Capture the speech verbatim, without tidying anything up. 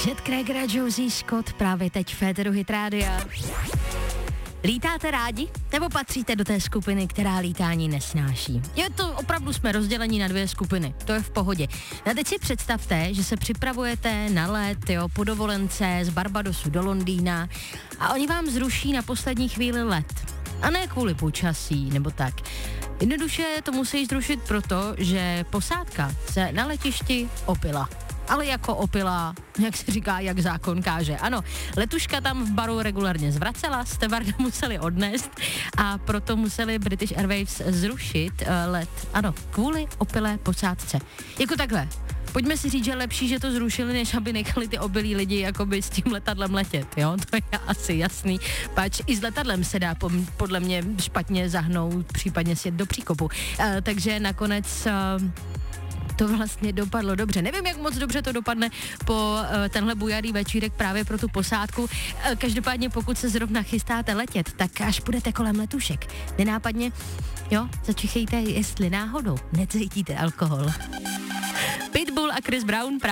Chet Krager a Josie Scott právě teď v Féteru Hit Rádia. Lítáte rádi? Nebo patříte do té skupiny, která lítání nesnáší? Je to opravdu, jsme rozdělení na dvě skupiny, to je v pohodě. A teď si představte, že se připravujete na let, jo, po dovolence z Barbadosu do Londýna a oni vám zruší na poslední chvíli let. A ne kvůli počasí nebo tak. Jednoduše to musí zrušit proto, že posádka se na letišti opila. Ale jako opila, jak se říká, jak zákon káže. Ano, letuška tam v baru regulárně zvracela, stevarda museli odnést a proto museli British Airways zrušit uh, let. Ano, kvůli opilé posádce. Jako takhle. Pojďme si říct, že lepší, že to zrušili, než aby nechali ty obilí lidi jakoby s tím letadlem letět, jo? To je asi jasný. Pač i s letadlem se dá podle mě špatně zahnout, případně sjet do příkopu. Uh, takže nakonec... Uh, to vlastně dopadlo dobře. Nevím, jak moc dobře to dopadne po uh, tenhle bujarý večírek právě pro tu posádku. Uh, každopádně, pokud se zrovna chystáte letět, tak až půjdete kolem letušek, nenápadně, jo, začichejte, jestli náhodou necítíte alkohol. Pitbull a Chris Brown právě